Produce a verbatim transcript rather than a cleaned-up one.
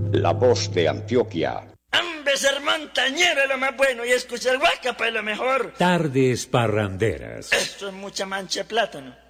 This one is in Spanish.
La Voz de Antioquia. ¡Hombre, ser montañero es lo más bueno y escuchar Guacapa es lo mejor! Tardes parranderas. Esto es mucha mancha de plátano.